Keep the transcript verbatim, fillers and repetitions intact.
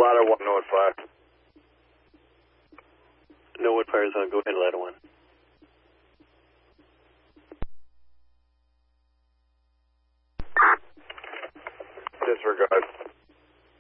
ladder one, North Fire. Norwood Fire Zone, go ahead, ladder one. Disregard.